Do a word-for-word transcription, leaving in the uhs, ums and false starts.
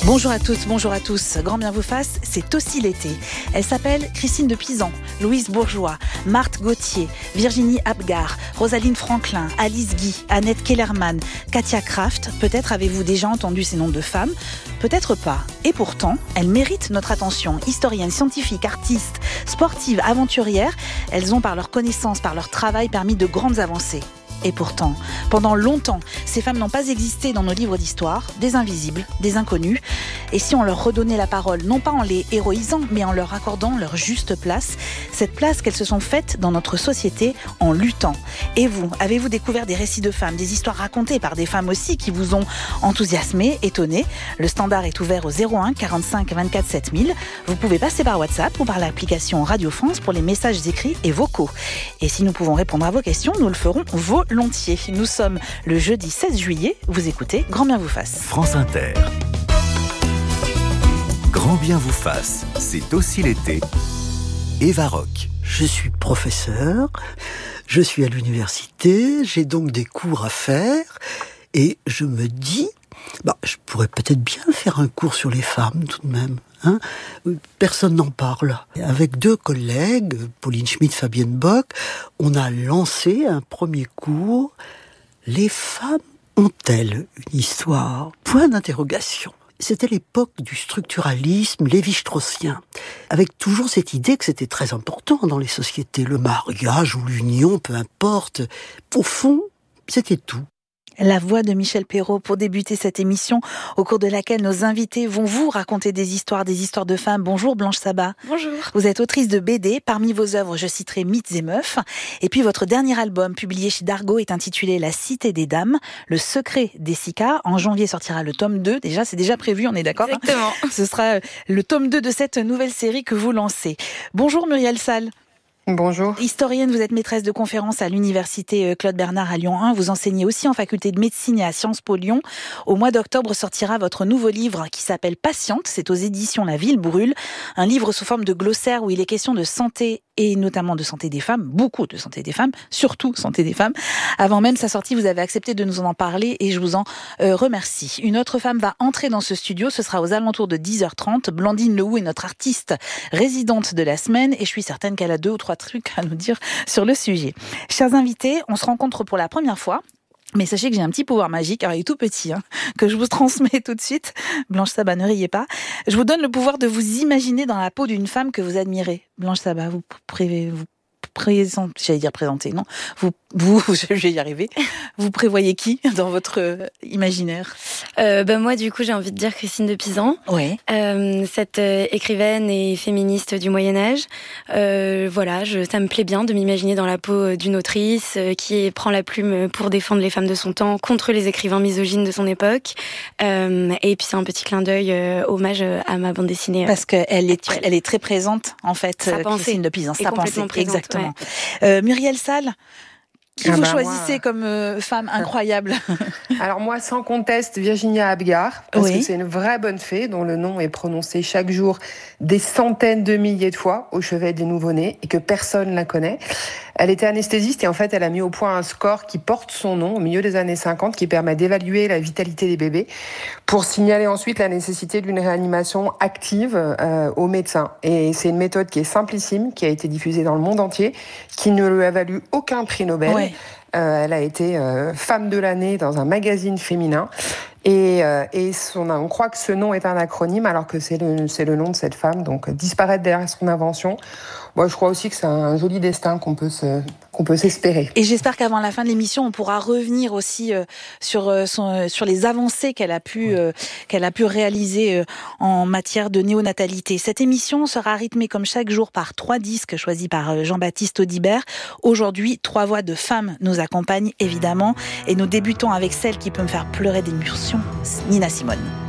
Bonjour à toutes, bonjour à tous. Grand bien vous fasse, c'est aussi l'été. Elle s'appelle Christine de Pisan, Louise Bourgeois, Marthe Gauthier, Virginie Apgar, Rosaline Franklin, Alice Guy, Annette Kellerman, Katia Kraft. Peut-être avez-vous déjà entendu ces noms de femmes, peut-être pas. Et pourtant, elles méritent notre attention. Historiennes, scientifiques, artistes, sportives, aventurières, elles ont par leur connaissance, par leur travail permis de grandes avancées. Et pourtant, pendant longtemps, ces femmes n'ont pas existé dans nos livres d'histoire, des invisibles, des inconnus. Et si on leur redonnait la parole, non pas en les héroïsant, mais en leur accordant leur juste place, cette place qu'elles se sont faites dans notre société en luttant. Et vous, avez-vous découvert des récits de femmes, des histoires racontées par des femmes aussi qui vous ont enthousiasmé, étonné? Le standard est ouvert au zéro un quarante-cinq vingt-quatre sept mille. Vous pouvez passer par WhatsApp ou par l'application Radio France pour les messages écrits et vocaux. Et si nous pouvons répondre à vos questions, nous le ferons volontiers. Nous sommes le jeudi seize juillet. Vous écoutez Grand bien vous fasse. France Inter. Grand bien vous fasse, c'est aussi l'été. Eva Roch. Je suis professeur, je suis à l'université, j'ai donc des cours à faire et je me dis, bah, je pourrais peut-être bien faire un cours sur les femmes tout de même. Hein, personne n'en parle. Avec deux collègues, Pauline Schmitt, Fabienne Bock, on a lancé un premier cours. Les femmes ont-elles une histoire? Point d'interrogation. C'était l'époque du structuralisme lévi-straussien, avec toujours cette idée que c'était très important dans les sociétés. Le mariage ou l'union, peu importe. Au fond, c'était tout. La voix de Michel Perrault pour débuter cette émission au cours de laquelle nos invités vont vous raconter des histoires, des histoires de femmes. Bonjour Blanche Sabat. Bonjour. Vous êtes autrice de B D. Parmi vos œuvres, je citerai Mythes et Meufs. Et puis votre dernier album, publié chez Dargaud, est intitulé La Cité des Dames, le secret des Sicas. En janvier sortira le tome deux. Déjà, c'est déjà prévu, on est d'accord? Exactement. Hein? Ce sera le tome deux de cette nouvelle série que vous lancez. Bonjour Muriel Salles. Bonjour. Historienne, vous êtes maîtresse de conférences à l'université Claude Bernard à Lyon un. Vous enseignez aussi en faculté de médecine et à Sciences Po Lyon. Au mois d'octobre sortira votre nouveau livre qui s'appelle Patiente. C'est aux éditions La Ville Brûle. Un livre sous forme de glossaire où il est question de santé et notamment de santé des femmes, beaucoup de santé des femmes, surtout santé des femmes. Avant même sa sortie, vous avez accepté de nous en parler et je vous en euh, remercie. Une autre femme va entrer dans ce studio, ce sera aux alentours de dix heures trente. Blandine Lehoux est notre artiste résidente de la semaine et je suis certaine qu'elle a deux ou trois trucs à nous dire sur le sujet. Chers invités, on se rencontre pour la première fois. Mais sachez que j'ai un petit pouvoir magique, alors il est tout petit, hein, que je vous transmets tout de suite. Blanche Sabat, ne riez pas. Je vous donne le pouvoir de vous imaginer dans la peau d'une femme que vous admirez. Blanche Sabat, vous prévoyez, vous présentez, j'allais dire présenter, non? Vous, vous, je vais y arriver. Vous prévoyez qui dans votre euh, imaginaire? euh, ben Moi, du coup, j'ai envie de dire Christine de Pisan. Oui. Euh, cette euh, écrivaine et féministe du Moyen-Âge. Euh, voilà, je, ça me plaît bien de m'imaginer dans la peau d'une autrice euh, qui prend la plume pour défendre les femmes de son temps contre les écrivains misogynes de son époque. Euh, et puis, c'est un petit clin d'œil, euh, hommage à ma bande dessinée. Euh, Parce qu'elle est, tr- elle est très présente, en fait, sa pensée. Christine de Pisan. Sa pensée, présente, exactement. Ouais. Euh, Muriel Salles, qui ah vous bah choisissez moi... comme euh, femme incroyable? Alors moi, sans conteste, Virginie Apgar, parce oui. que c'est une vraie bonne fée dont le nom est prononcé chaque jour des centaines de milliers de fois au chevet des nouveau-nés et que personne la connaît. Elle était anesthésiste et en fait, elle a mis au point un score qui porte son nom au milieu des années cinquante, qui permet d'évaluer la vitalité des bébés pour signaler ensuite la nécessité d'une réanimation active euh, aux médecins. Et c'est une méthode qui est simplissime, qui a été diffusée dans le monde entier, qui ne lui a valu aucun prix Nobel. Ouais. Euh, elle a été euh, femme de l'année dans un magazine féminin. Et, euh, et son, on croit que ce nom est un acronyme alors que c'est le, c'est le nom de cette femme. Donc disparaître derrière son invention, moi je crois aussi que c'est un joli destin qu'on peut se, qu'on peut s'espérer. Et j'espère qu'avant la fin de l'émission, on pourra revenir aussi euh, sur euh, son, euh, sur les avancées qu'elle a pu euh, qu'elle a pu réaliser euh, en matière de néonatalité. Cette émission sera rythmée comme chaque jour par trois disques choisis par euh, Jean-Baptiste Audibert. Aujourd'hui, trois voix de femmes nous accompagnent évidemment et nous débutons avec celle qui peut me faire pleurer d'émotion, Nina Simone.